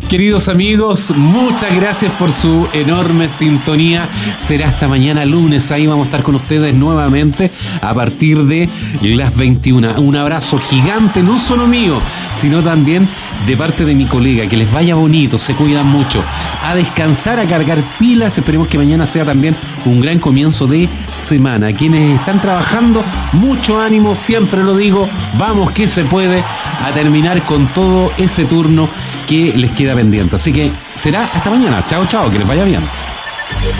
Queridos amigos, muchas gracias por su enorme sintonía. Será hasta mañana lunes. Ahí vamos a estar con ustedes nuevamente a partir de las 21. Un abrazo gigante, no solo mío, sino también de parte de mi colega. Que les vaya bonito, se cuidan mucho. A descansar, a cargar pilas. Esperemos que mañana sea también un gran comienzo de semana. Quienes están trabajando, mucho ánimo, siempre lo digo. Vamos que se puede, a terminar con todo ese turno que les queda pendiente. Así que será hasta mañana. Chao, chao, que les vaya bien.